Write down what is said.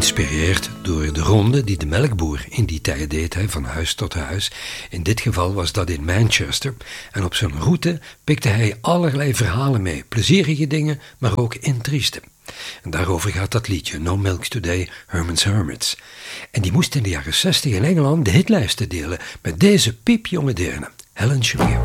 geïnspireerd door de ronde die de melkboer in die tijd deed, van huis tot huis. In dit geval was dat in Manchester. En op zijn route pikte hij allerlei verhalen mee. Plezierige dingen, maar ook intrieste. En daarover gaat dat liedje, No Milk Today, Herman's Hermits. En die moest in de jaren 60 in Engeland de hitlijsten delen met deze piepjonge deerne, Helen Shapiro.